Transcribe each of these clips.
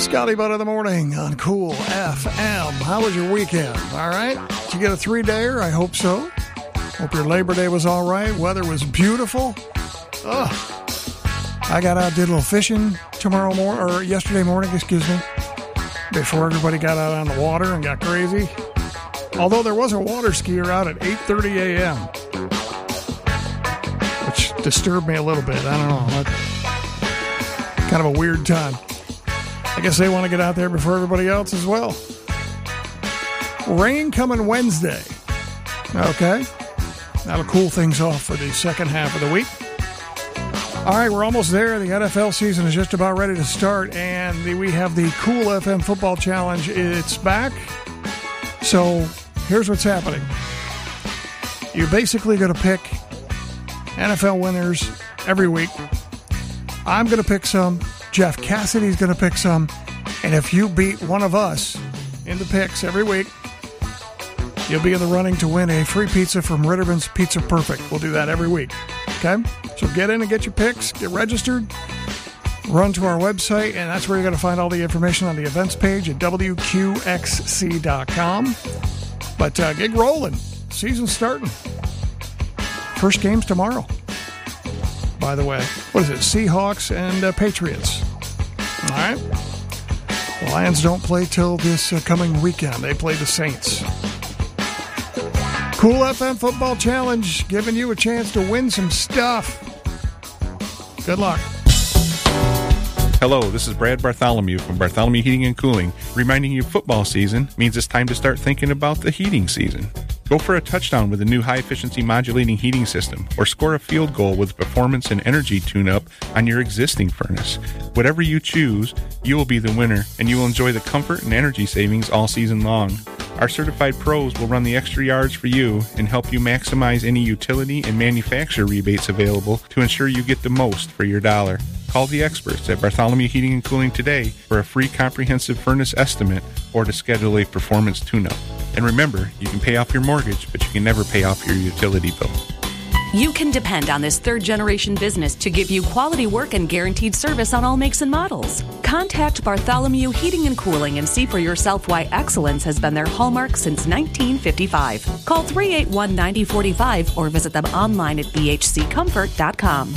Scotty Butt of the Morning on Cool FM. How was your weekend? All right? Did you get a 3-dayer? I hope so. Hope your Labor Day was all right. Weather was beautiful. I got out, did a little fishing yesterday morning, before everybody got out on the water and got crazy. Although there was a water skier out at 8:30 a.m., which disturbed me a little bit. I don't know. Kind of a weird time. I guess they want to get out there before everybody else as well. Rain coming Wednesday. Okay. That'll cool things off for the second half of the week. All right, we're almost there. The NFL season is just about ready to start, and we have the Cool FM Football Challenge. It's back. So here's what's happening. You're basically going to pick NFL winners every week. I'm going to pick some. Jeff Cassidy's going to pick some. And if you beat one of us in the picks every week, you'll be in the running to win a free pizza from Ritterman's Pizza Perfect. We'll do that every week. Okay? So get in and get your picks. Get registered. Run to our website, and that's where you're going to find all the information on the events page at WQXC.com. But get rolling. Season's starting. First game's tomorrow, by the way. What is it? Seahawks and Patriots. All right? The Lions don't play till this coming weekend. They play the Saints. Cool FM Football Challenge, giving you a chance to win some stuff. Good luck. Hello, this is Brad Bartholomew from Bartholomew Heating and Cooling, reminding you football season means it's time to start thinking about the heating season. Go for a touchdown with a new high-efficiency modulating heating system, or score a field goal with performance and energy tune-up on your existing furnace. Whatever you choose, you will be the winner, and you will enjoy the comfort and energy savings all season long. Our certified pros will run the extra yards for you and help you maximize any utility and manufacturer rebates available to ensure you get the most for your dollar. Call the experts at Bartholomew Heating and Cooling today for a free comprehensive furnace estimate or to schedule a performance tune-up. And remember, you can pay off your mortgage, but you can never pay off your utility bill. You can depend on this third-generation business to give you quality work and guaranteed service on all makes and models. Contact Bartholomew Heating and Cooling and see for yourself why excellence has been their hallmark since 1955. Call 381-9045 or visit them online at bhccomfort.com.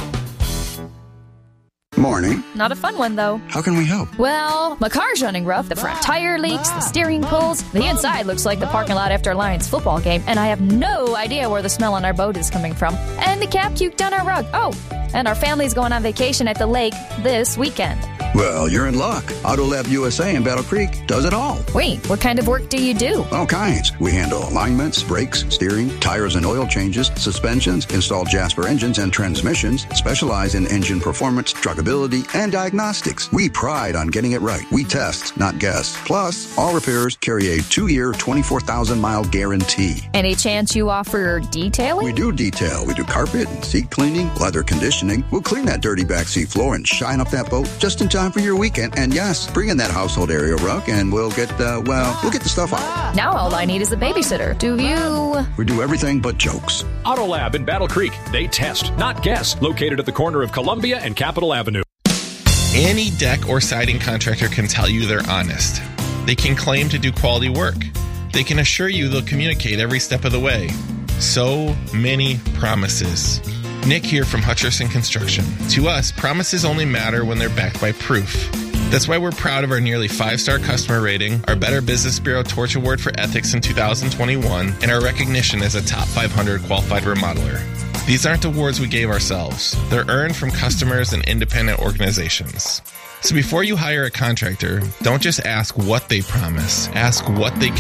Morning. Not a fun one, though. How can we help? Well, my car's running rough. The front tire leaks, the steering pulls. The inside looks like the parking lot after a Lions football game, and I have no idea where the smell on our boat is coming from. And the cat puked on our rug. Oh, and our family's going on vacation at the lake this weekend. Well, you're in luck. AutoLab USA in Battle Creek does it all. Wait, what kind of work do you do? All kinds. We handle alignments, brakes, steering, tires and oil changes, suspensions, install Jasper engines and transmissions, specialize in engine performance, truckability, and diagnostics. We pride on getting it right. We test, not guess. Plus, all repairs carry a 2-year, 24,000-mile guarantee. Any chance you offer detailing? We do detail. We do carpet and seat cleaning, leather conditioning. We'll clean that dirty backseat floor and shine up that boat just in time for your weekend. And yes, bring in that household area rug and we'll get the stuff out. Now all I need is a babysitter. Do you? We do everything but jokes. AutoLab in Battle Creek. They test, not guess. Located at the corner of Columbia and Capitol Avenue. Any deck or siding contractor can tell you they're honest. They can claim to do quality work. They can assure you they'll communicate every step of the way. So many promises. Nick here from Hutcherson Construction. To us, promises only matter when they're backed by proof. That's why we're proud of our nearly 5-star customer rating, our Better Business Bureau Torch Award for Ethics in 2021, and our recognition as a top 500 qualified remodeler. These aren't awards we gave ourselves. They're earned from customers and independent organizations. So before you hire a contractor, don't just ask what they promise. Ask what they